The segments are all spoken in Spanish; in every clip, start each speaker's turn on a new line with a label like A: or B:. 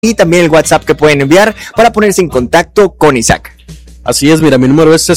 A: y también el WhatsApp que pueden enviar para ponerse en contacto con Isaac.
B: Así es, mira, mi número es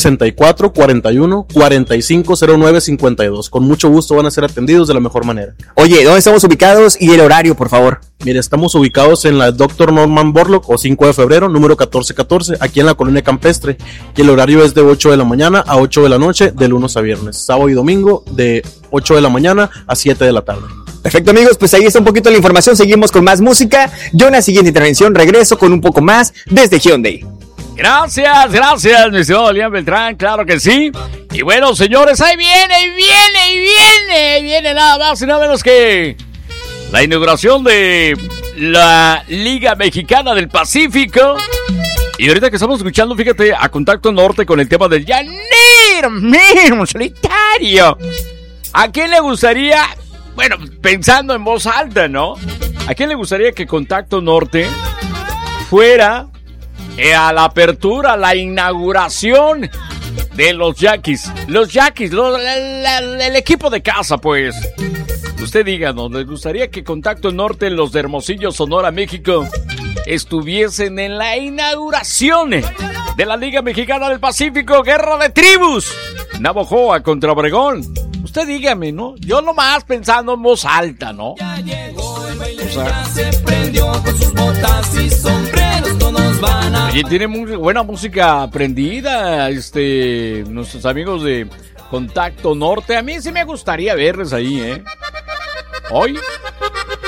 B: 6441-450952. Con mucho gusto van a ser atendidos de la mejor manera.
A: Oye, ¿dónde estamos ubicados y el horario, por favor?
B: Mire, estamos ubicados en la Dr. Norman Borlaug o 5 de febrero, número 1414, aquí en la Colonia Campestre. Y el horario es de 8 de la mañana a 8 de la noche, de lunes a viernes. Sábado y domingo, de 8 de la mañana a 7 de la tarde.
A: Perfecto, amigos, pues ahí está un poquito la información. Seguimos con más música. Yo en la siguiente intervención regreso con un poco más desde Hyundai.
C: Gracias, mi estimado Elian Beltrán, claro que sí. Y bueno, señores, ahí viene nada más y nada menos que la inauguración de la Liga Mexicana del Pacífico. Y ahorita que estamos escuchando, fíjate, a Contacto Norte con el tema del llanero mismo solitario. ¿A quién le gustaría, bueno, pensando en voz alta, ¿no? ¿A quién le gustaría que Contacto Norte fuera a la apertura, a la inauguración de los Yaquis? Los Yaquis, el equipo de casa, pues. Usted díganos, ¿les gustaría que Contacto Norte, los de Hermosillo, Sonora, México, estuviesen en la inauguración de la Liga Mexicana del Pacífico, Guerra de Tribus, Navojoa contra Obregón? Usted dígame, ¿no? Yo nomás pensando en voz alta, ¿no?
D: Ya llegó el baile, ya se prendió con sus botas y sombreros, todos van a...
C: Oye, tiene muy buena música aprendida, nuestros amigos de Contacto Norte. A mí sí me gustaría verles ahí, ¿eh? Hoy,